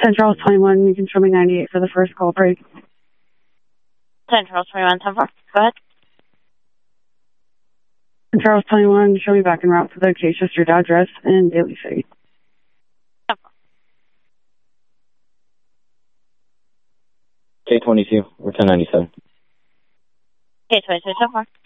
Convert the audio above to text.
10 Charles 21, you can show me 98 for the first call break. 10 Charles 21, 10 4. Go ahead. 10 Charles 21, show me back en route to the Acacia Street address in Daly City. 10 4. K22, we're 1097. K22, 10 4.